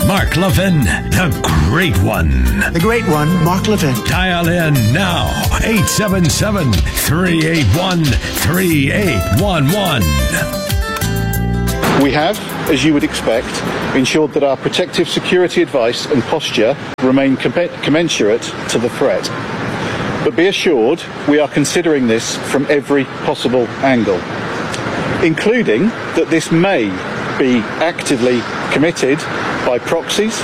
Mark Levin, the Great One. The Great One, Mark Levin. Dial in now, 877-381-3811. We have, as you would expect, ensured that our protective security advice and posture remain commensurate to the threat. But be assured, we are considering this from every possible angle, including that this may be actively committed by proxies